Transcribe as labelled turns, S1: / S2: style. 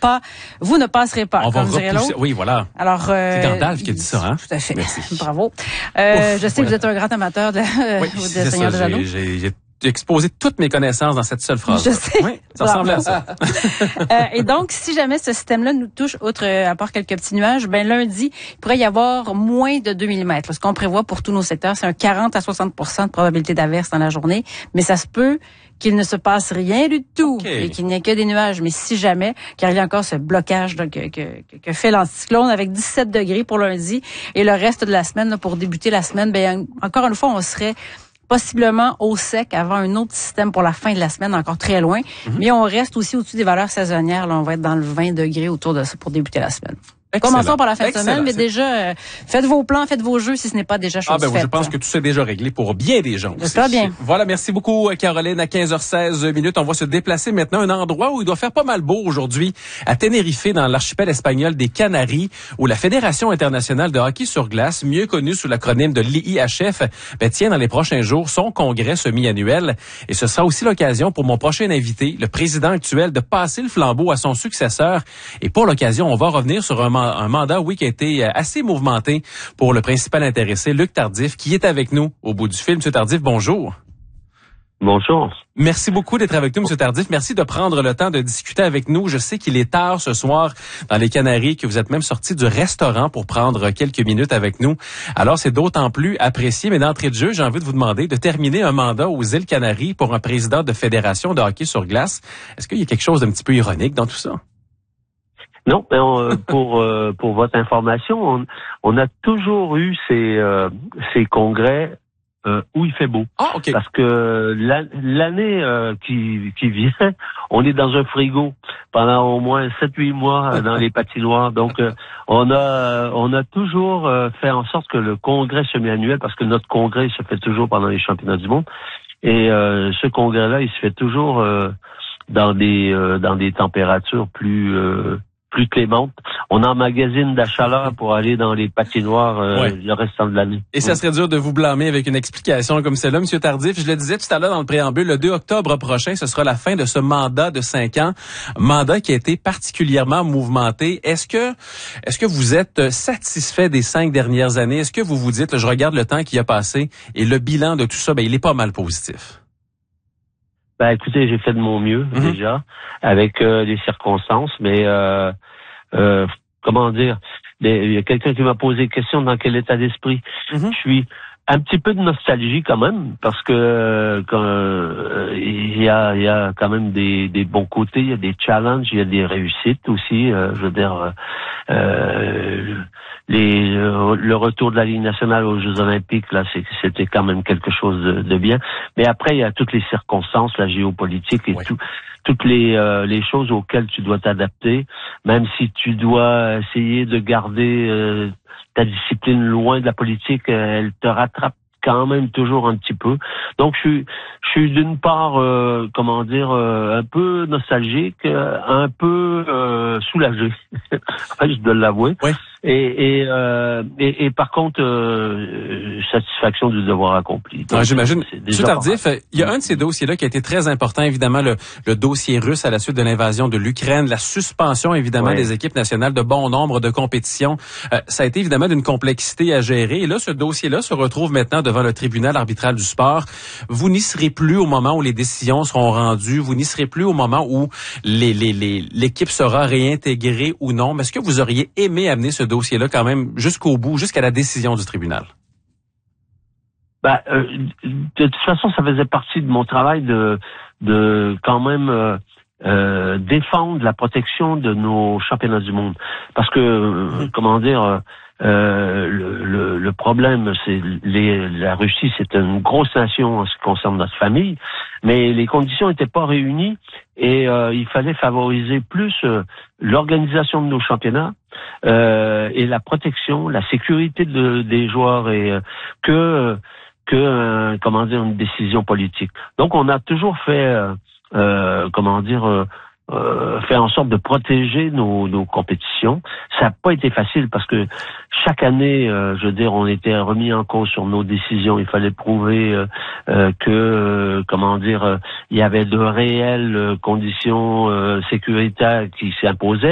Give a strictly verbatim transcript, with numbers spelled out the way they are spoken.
S1: pas, vous ne passerez pas.
S2: On va
S1: comme dirait l'autre.
S2: Oui, voilà.
S1: Alors, euh,
S2: c'est Gandalf qui a dit ça, hein?
S1: Tout à fait.
S2: Merci.
S1: Bravo. Euh,
S2: Ouf,
S1: je sais
S2: ouais.
S1: que vous êtes un grand amateur de,
S2: oui,
S1: de
S2: c'est
S1: Seigneur
S2: ça,
S1: des Anneaux.
S2: J'ai, j'ai, j'ai exposé toutes mes connaissances dans cette seule phrase.
S1: Je sais.
S2: Oui, ça ressemblait à ça.
S1: euh, et donc, si jamais ce système-là nous touche, outre euh, à part quelques petits nuages, ben lundi, il pourrait y avoir moins de deux millimètres. Ce qu'on prévoit pour tous nos secteurs, c'est un quarante à soixante pour cent de probabilité d'averse dans la journée, mais ça se peut qu'il ne se passe rien du tout
S2: okay.
S1: et qu'il n'y ait que des nuages. Mais si jamais, car il y a encore ce blocage là, que, que, que fait l'anticyclone avec dix-sept degrés pour lundi et le reste de la semaine, là, pour débuter la semaine, ben encore une fois, on serait possiblement au sec avant un autre système pour la fin de la semaine, encore très loin. Mm-hmm. Mais on reste aussi au-dessus des valeurs saisonnières. Là, on va être dans le vingt degrés autour de ça pour débuter la semaine. Excellent. Commençons par la fin de
S2: Excellent.
S1: semaine, mais déjà, euh, faites vos plans, faites vos jeux si ce n'est pas déjà chose
S2: Ah ben
S1: faite.
S2: Je pense que tout ça est déjà réglé pour bien des gens aussi.
S1: Très bien.
S2: Voilà, merci beaucoup Caroline. À quinze heures seize minutes, on va se déplacer maintenant à un endroit où il doit faire pas mal beau aujourd'hui, à Tenerife, dans l'archipel espagnol des Canaries, où la Fédération internationale de hockey sur glace, mieux connue sous l'acronyme de l'I I H F, ben, tient dans les prochains jours son congrès semi-annuel. Et ce sera aussi l'occasion pour mon prochain invité, le président actuel, de passer le flambeau à son successeur. Et pour l'occasion, on va revenir sur un, man- un mandat, oui, qui a été assez mouvementé pour le principal intéressé, Luc Tardif, qui est avec nous au bout du fil. Monsieur Tardif, bonjour.
S3: Bonjour.
S2: Merci beaucoup d'être avec nous, Monsieur Tardif. Merci de prendre le temps de discuter avec nous. Je sais qu'il est tard ce soir dans les Canaries, que vous êtes même sorti du restaurant pour prendre quelques minutes avec nous. Alors, c'est d'autant plus apprécié. Mais d'entrée de jeu, j'ai envie de vous demander de terminer un mandat aux îles Canaries pour un président de fédération de hockey sur glace. Est-ce qu'il y a quelque chose d'un petit peu ironique dans tout ça?
S3: Non, mais on, pour euh, pour votre information, on, on a toujours eu ces euh, ces congrès euh, où il fait beau.
S2: Ah, ok.
S3: Parce que l'année euh, qui qui vient, on est dans un frigo pendant au moins sept huit mois dans les patinoires. Donc euh, on a on a toujours euh, fait en sorte que le congrès semi-annuel, parce que notre congrès se fait toujours pendant les championnats du monde, et euh, ce congrès-là, il se fait toujours euh, dans des euh, dans des températures plus euh, plus clémente. On emmagasine de la chaleur pour aller dans les patinoires euh, ouais. le restant de l'année.
S2: Et ça serait dur de vous blâmer avec une explication comme celle-là, Monsieur Tardif. Je le disais tout à l'heure dans le préambule, le deux octobre prochain, ce sera la fin de ce mandat de cinq ans, mandat qui a été particulièrement mouvementé. Est-ce que est-ce que vous êtes satisfait des cinq dernières années? Est-ce que vous vous dites, là, je regarde le temps qui a passé et le bilan de tout ça, ben il est pas mal positif?
S3: Ben écoutez, j'ai fait de mon mieux mm-hmm. déjà avec euh, les circonstances, mais euh, euh, comment dire, il y a quelqu'un qui m'a posé la question dans quel état d'esprit. Mm-hmm. Je suis un petit peu de nostalgie quand même, parce que quand, euh, il y a il y a quand même des des bons côtés, il y a des challenges, il y a des réussites aussi. Euh, je veux dire, euh, les euh, le retour de la Ligue nationale aux Jeux olympiques, là, c'est, c'était quand même quelque chose de, de bien. Mais après, il y a toutes les circonstances, la géopolitique et oui. tout. toutes les euh, les choses auxquelles tu dois t'adapter, même si tu dois essayer de garder euh, ta discipline loin de la politique, euh, elle te rattrape quand même toujours un petit peu. Donc je suis je suis d'une part euh, comment dire euh, un peu nostalgique, euh, un peu euh, soulagé, je dois l'avouer.
S2: Ouais.
S3: Et et, euh, et et par contre euh, satisfaction du devoir accompli. Donc,
S2: ouais, j'imagine. Monsieur Tardif, il y a un de ces dossiers-là qui a été très important, évidemment, le, le dossier russe à la suite de l'invasion de l'Ukraine, la suspension, évidemment, ouais. des équipes nationales de bon nombre de compétitions. Euh, ça a été évidemment d'une complexité à gérer. Et là, ce dossier-là se retrouve maintenant devant le tribunal arbitral du sport. Vous n'y serez plus au moment où les décisions seront rendues. Vous n'y serez plus au moment où les, les, les, l'équipe sera réintégrée ou non. Mais est-ce que vous auriez aimé amener ce dossier-là quand même jusqu'au bout, jusqu'à la décision du tribunal?
S3: Ben, euh, de toute façon, ça faisait partie de mon travail de, de quand même euh, euh, défendre la protection de nos championnats du monde. Parce que, euh, comment dire, euh, le, le, le problème, c'est les, la Russie, c'est une grosse nation en ce qui concerne notre famille, mais les conditions n'étaient pas réunies et euh, il fallait favoriser plus euh, l'organisation de nos championnats euh, et la protection, la sécurité de, des joueurs et euh, que euh, que euh, comment dire une décision politique. Donc on a toujours fait euh, euh, comment dire euh, euh, fait en sorte de protéger nos, nos compétitions. Ça n'a pas été facile parce que chaque année, euh, je veux dire, on était remis en cause sur nos décisions. Il fallait prouver euh, euh, que euh, comment dire euh, il y avait de réelles conditions euh, sécuritaires qui s'imposaient.